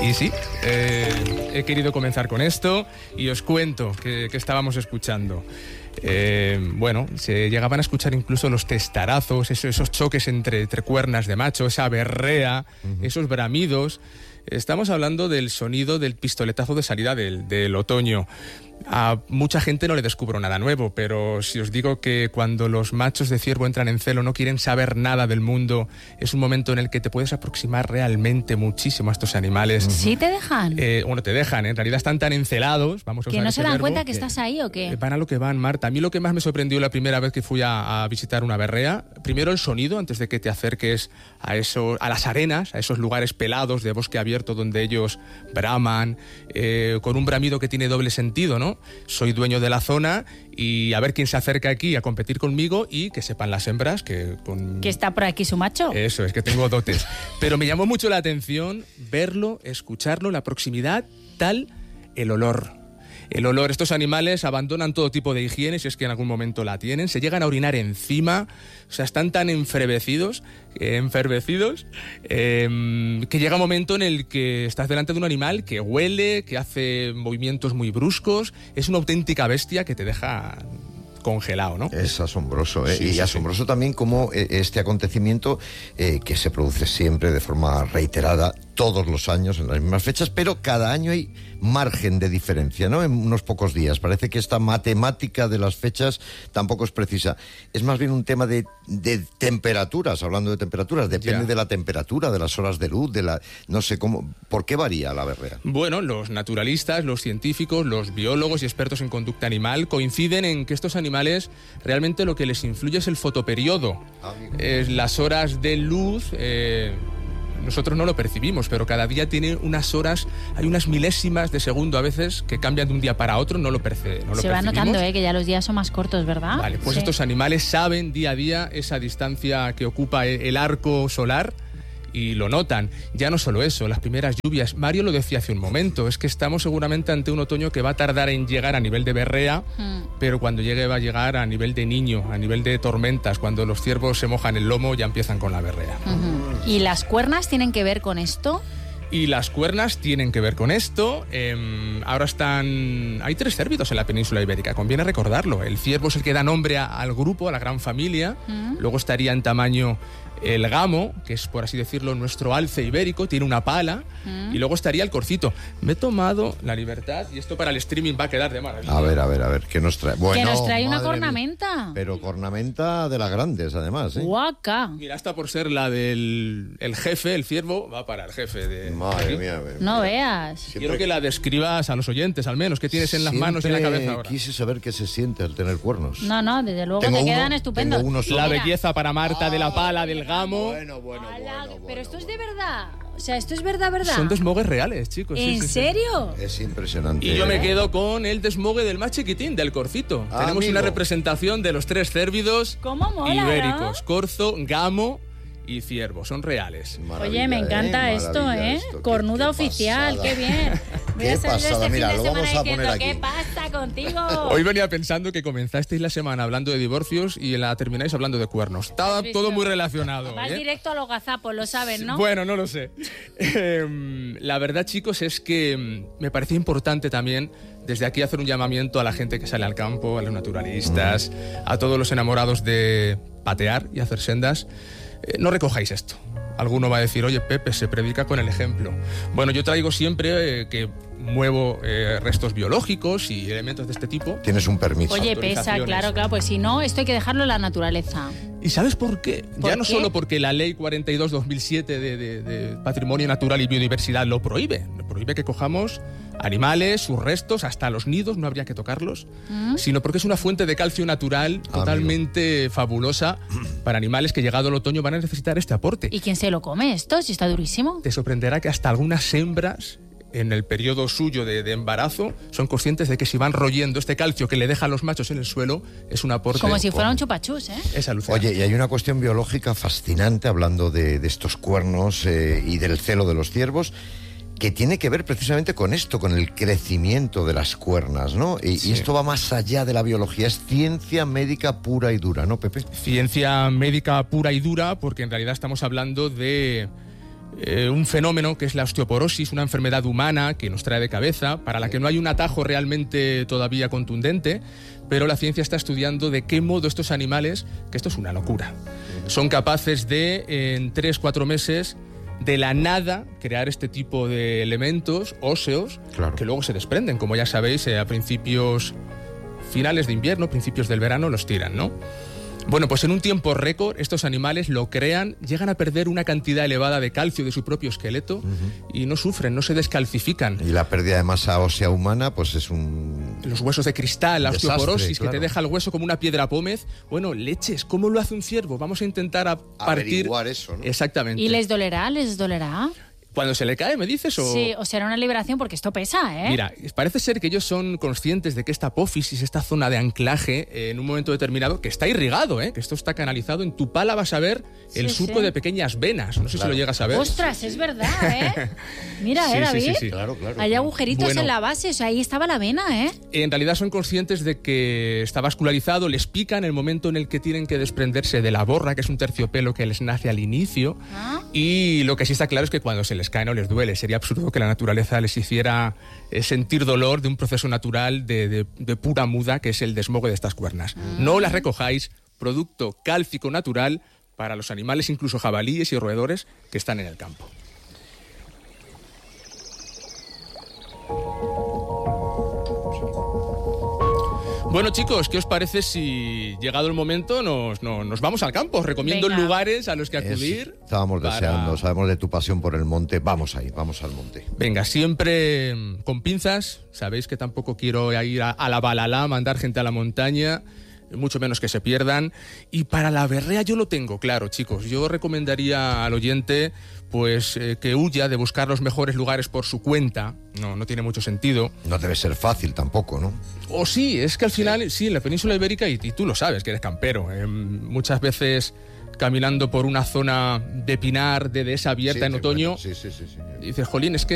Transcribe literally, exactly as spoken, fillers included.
Y sí, eh, he querido comenzar con esto y os cuento que, que estábamos escuchando. Eh, bueno, se llegaban a escuchar incluso los testarazos, esos, esos choques entre, entre cuernas de macho, esa berrea, uh-huh. esos bramidos. Estamos hablando del sonido del pistoletazo de salida del, del otoño. A mucha gente no le descubro nada nuevo, pero si os digo que cuando los machos de ciervo entran en celo no quieren saber nada del mundo, es un momento en el que te puedes aproximar realmente muchísimo a estos animales. ¿Sí te dejan? Eh, bueno, te dejan, en realidad están tan encelados, vamos a ¿Que usar no ese se dan verbo, cuenta que, que estás ahí o qué? Van a lo que van, Marta. A mí lo que más me sorprendió la primera vez que fui a, a visitar una berrea, primero el sonido, antes de que te acerques a, eso, a las arenas, a esos lugares pelados de bosque abierto donde ellos braman, eh, con un bramido que tiene doble sentido, ¿no? Soy dueño de la zona y a ver quién se acerca aquí a competir conmigo y que sepan las hembras que... Con... ¿Que está por aquí su macho? Eso, es que tengo dotes. Pero me llamó mucho la atención verlo, escucharlo, la proximidad, tal el olor. El olor, estos animales abandonan todo tipo de higiene, si es que en algún momento la tienen, se llegan a orinar encima, o sea, están tan enfervecidos, eh, enfervecidos, eh, que llega un momento en el que estás delante de un animal que huele, que hace movimientos muy bruscos, es una auténtica bestia que te deja congelado, ¿no? Es asombroso, ¿eh? Sí, y sí, asombroso sí. también como este acontecimiento eh, que se produce siempre de forma reiterada, todos los años en las mismas fechas, pero cada año hay margen de diferencia, ¿no? En unos pocos días. Parece que esta matemática de las fechas tampoco es precisa. Es más bien un tema de, de temperaturas, hablando de temperaturas. Depende yeah. de la temperatura, de las horas de luz, de la... No sé cómo... ¿Por qué varía la berrea? Bueno, los naturalistas, los científicos, los biólogos y expertos en conducta animal coinciden en que estos animales realmente lo que les influye es el fotoperiodo. Ah, es las horas de luz... Eh, nosotros no lo percibimos, pero cada día tiene unas horas, hay unas milésimas de segundo a veces que cambian de un día para otro, no lo, perce, no lo Se percibimos. va notando, ¿eh? Que ya los días son más cortos, ¿verdad? Vale, pues sí. estos animales saben día a día esa distancia que ocupa el arco solar y lo notan. Ya no solo eso, las primeras lluvias. Mario lo decía hace un momento, es que estamos seguramente ante un otoño que va a tardar en llegar a nivel de berrea, mm. pero cuando llegue va a llegar a nivel de niño, a nivel de tormentas. Cuando los ciervos se mojan el lomo ya empiezan con la berrea. Uh-huh. ¿Y las cuernas tienen que ver con esto? Y las cuernas tienen que ver con esto. Eh, ahora están... Hay tres cérvidos en la península ibérica, conviene recordarlo. El ciervo es el que da nombre a, al grupo, a la gran familia. Uh-huh. Luego estaría en tamaño el gamo, que es, por así decirlo, nuestro alce ibérico, tiene una pala, mm. y luego estaría el corcito. Me he tomado la libertad, y esto para el streaming va a quedar de maravilla. A ver, a ver, a ver, ¿qué nos trae? Bueno, que nos trae una cornamenta. Mía, pero cornamenta de las grandes, además, ¿eh? Guaca. Mira, hasta por ser la del el jefe, el ciervo, va para el jefe de... Madre mía, mía. No veas. Siempre... Quiero que la describas a los oyentes, al menos. ¿Qué tienes en las Siempre manos y en la cabeza ahora? Quise saber qué se siente al tener cuernos. No, no, desde luego tengo te uno, quedan estupendos. Tengo uno solo. La belleza para Marta ah, de la pala, del gamo... Bueno, bueno, bueno, Ala, bueno, pero esto bueno. es de verdad. O sea, esto es verdad, verdad. Son desmogues reales, chicos. ¿En sí, sí, serio? Sí. Es impresionante. Y yo me quedo con el desmogue del más chiquitín, del corcito. Ah, Tenemos amigo. una representación de los tres cérvidos ¿Cómo mola, ibéricos. ¿no? Corzo, gamo y ciervo. Son reales. Maravilla, Oye, me encanta eh, esto, ¿eh? Esto. Cornuda qué, qué oficial, pasada. qué bien. Voy Qué a salir pasada, este mira, fin de lo vamos semana a poner diciendo, aquí. ¿qué pasa contigo? Hoy venía pensando que comenzasteis la semana hablando de divorcios y la termináis hablando de cuernos. Estaba todo muy relacionado. Vas ¿eh? directo a los gazapos, lo saben, ¿no? Bueno, no lo sé. eh, la verdad, chicos, es que me parecía importante también desde aquí hacer un llamamiento a la gente que sale al campo, a los naturalistas, mm. a todos los enamorados de patear y hacer sendas. Eh, no recojáis esto. Alguno va a decir, oye, Pepe, se predica con el ejemplo. Bueno, yo traigo siempre eh, que muevo eh, restos biológicos y elementos de este tipo. Tienes un permiso. Oye, pesa, claro, claro, pues si no, esto hay que dejarlo en la naturaleza. ¿Y sabes por qué? ¿Por ya no qué? solo porque la ley cuarenta y dos barra dos mil siete de, de, de Patrimonio Natural y Biodiversidad lo prohíbe. Lo prohíbe que cojamos animales, sus restos, hasta los nidos, no habría que tocarlos, ¿Mm? sino porque es una fuente de calcio natural totalmente Amigo. fabulosa para animales que llegado el otoño van a necesitar este aporte. ¿Y quién se lo come esto? Si está durísimo. Te sorprenderá que hasta algunas hembras en el periodo suyo de, de embarazo son conscientes de que si van royendo este calcio que le dejan los machos en el suelo es un aporte. Como si fuera un chupachús, ¿eh? Es alucinante. Oye, y hay una cuestión biológica fascinante hablando de, de estos cuernos eh, y del celo de los ciervos, que tiene que ver precisamente con esto, con el crecimiento de las cuernas, ¿no? Y, sí. y esto va más allá de la biología, es ciencia médica pura y dura, ¿no, Pepe? Ciencia médica pura y dura, porque en realidad estamos hablando de eh, un fenómeno que es la osteoporosis, una enfermedad humana que nos trae de cabeza, para la que no hay un atajo realmente todavía contundente, pero la ciencia está estudiando de qué modo estos animales, que esto es una locura, son capaces de, en tres, cuatro meses, de la nada, crear este tipo de elementos óseos, claro, que luego se desprenden, como ya sabéis, eh, a principios, finales de invierno, principios del verano, los tiran, ¿no? Bueno, pues en un tiempo récord estos animales lo crean, llegan a perder una cantidad elevada de calcio de su propio esqueleto uh-huh. y no sufren, no se descalcifican. Y la pérdida de masa ósea humana, pues es un... Los huesos de cristal, la desastre, osteoporosis, claro, que te deja el hueso como una piedra pómez. Bueno, leches, ¿cómo lo hace un ciervo? Vamos a intentar a partir... averiguar eso, ¿no? Exactamente. ¿Y les dolerá? ¿Les dolerá? Cuando se le cae, ¿me dices? O... Sí, o será una liberación porque esto pesa, ¿eh? Mira, parece ser que ellos son conscientes de que esta apófisis, esta zona de anclaje, eh, en un momento determinado, que está irrigado, ¿eh? Que esto está canalizado. En tu pala vas a ver sí, el surco sí. de pequeñas venas. No sé claro. si lo llegas a ver. ¡Ostras, es verdad, eh! Mira, sí, ¿eh, David? Sí, sí, sí. Claro, claro. Hay agujeritos bueno, en la base, o sea, ahí estaba la vena, ¿eh? En realidad son conscientes de que está vascularizado, les pica en el momento en el que tienen que desprenderse de la borra, que es un terciopelo que les nace al inicio. ¿Ah? Y lo que sí está claro es que cuando se les cae no les duele. Sería absurdo que la naturaleza les hiciera eh, sentir dolor de un proceso natural de, de, de pura muda, que es el desmogue de estas cuernas. Mm. No las recojáis, producto cálcico natural para los animales, incluso jabalíes y roedores, que están en el campo. Bueno, chicos, ¿qué os parece si, llegado el momento, nos, nos, nos vamos al campo? Os recomiendo Venga. lugares a los que acudir. Es, estábamos para... deseando, sabemos de tu pasión por el monte. Vamos ahí, vamos al monte. Venga, siempre con pinzas. Sabéis que tampoco quiero ir a, a la balalá, mandar gente a la montaña, mucho menos que se pierdan. Y para la berrea yo lo tengo claro, chicos. Yo recomendaría al oyente pues eh, que huya de buscar los mejores lugares por su cuenta. No, no tiene mucho sentido. No debe ser fácil tampoco, ¿no? O sí, es que al final, sí, sí en la península ibérica, y, y tú lo sabes, que eres campero, eh, muchas veces caminando por una zona de pinar, de dehesa abierta sí, en otoño, sí, sí, sí, sí. dices, jolín, es que